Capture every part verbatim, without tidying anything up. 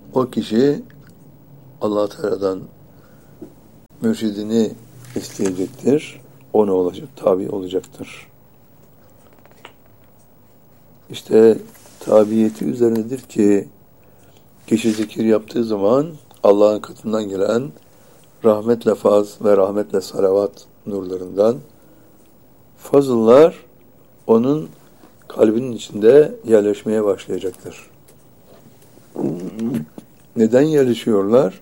o kişi Allah Teala'dan mürşidini isteyecektir. O ne olacak? Tabi olacaktır. İşte tabiyeti üzerinedir ki kişi zikir yaptığı zaman Allah'ın katından gelen rahmetle faz ve rahmetle salavat nurlarından fazıllar onun kalbinin içinde yerleşmeye başlayacaktır. Neden yerleşiyorlar?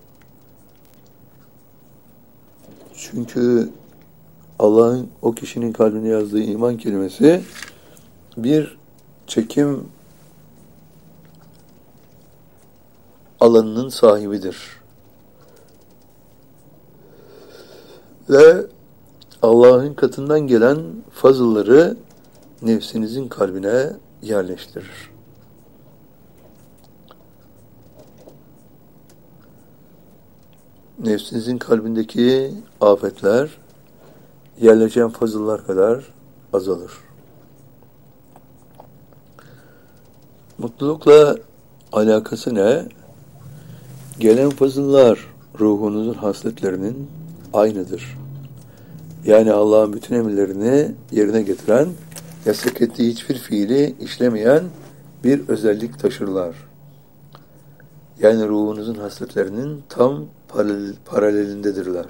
Çünkü Allah'ın o kişinin kalbine yazdığı iman kelimesi bir çekim alanının sahibidir. Ve Allah'ın katından gelen fazılları nefsinizin kalbine yerleştirir. Nefsinizin kalbindeki afetler yerleşen fazıllar kadar azalır. Mutlulukla alakası ne? Gelen fazıllar ruhunuzun hasletlerinin aynıdır. Yani Allah'ın bütün emirlerini yerine getiren, yasak ettiği hiçbir fiili işlemeyen bir özellik taşırlar. Yani ruhunuzun hasletlerinin tam paralel, paralelindedirler.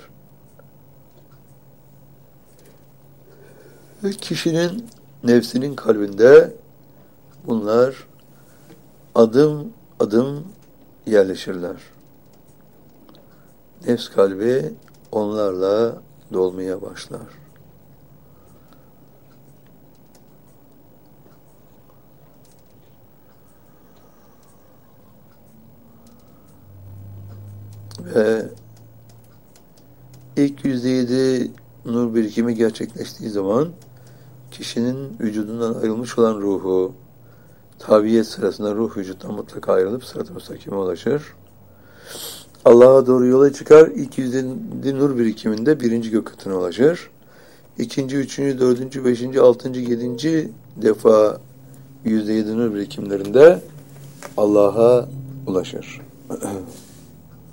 Ve kişinin nefsinin kalbinde bunlar adım adım yerleşirler. Nefs kalbi onlarla dolmaya başlar. Ve ilk yüzde yedi nur birikimi gerçekleştiği zaman kişinin vücudundan ayrılmış olan ruhu tabiyet sırasında ruh vücuttan mutlaka ayrılıp sırat-ı müstakime ulaşır. Allah'a doğru yola çıkar. İlk yüzde yedi nur birikiminde birinci gök katına ulaşır. İkinci, üçüncü, dördüncü, beşinci, altıncı, yedinci defa yüzde yedi nur birikimlerinde Allah'a ulaşır.